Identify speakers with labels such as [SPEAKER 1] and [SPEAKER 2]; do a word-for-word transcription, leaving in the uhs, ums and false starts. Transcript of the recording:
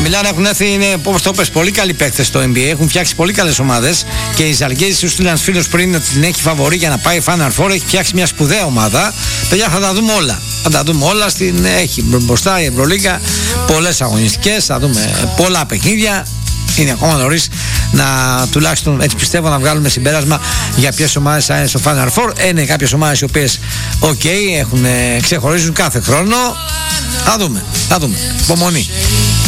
[SPEAKER 1] Μιλάνε, έχουν έρθει, είναι, όπως το πες, πολύ καλοί παίκτες στο N B A. Έχουν φτιάξει πολύ καλές ομάδες. Και η Ζαλγκίρις, σου στείλει ένας φίλος πριν ότι την έχει φαβορί για να πάει Final Four. Έχει φτιάξει μια σπουδαία ομάδα. Παιδιά, θα τα δούμε όλα. Θα τα δούμε όλα. Στην, έχει μπροστά η Ευρωλίγκα πολλές αγωνιστικές. Θα δούμε πολλά παιχνίδια. Είναι ακόμα νωρίς να, τουλάχιστον έτσι πιστεύω, να βγάλουμε συμπέρασμα για ποιες ομάδες θα είναι στο Final Four. Είναι κάποιες ομάδες οι οποίες ok, έχουν, ξεχωρίζουν κάθε χρόνο. Θα δούμε, θα δούμε. Υπομονή.